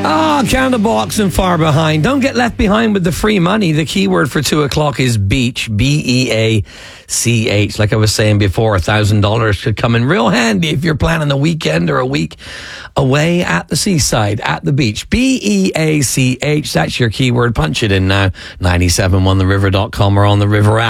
Oh, count the box and far behind. Don't get left behind with the free money. The keyword for 2 o'clock is beach. BEACH. Like I was saying before, $1,000 could come in real handy if you're planning a weekend or a week away at the seaside, at the beach. BEACH. That's your keyword. Punch it in now. 971theriver.com or on the River app.